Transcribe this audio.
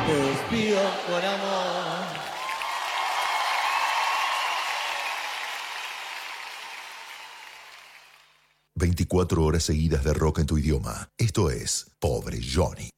Te despido con amor. 24 horas seguidas de rock en tu idioma. Esto es Pobre Johnny.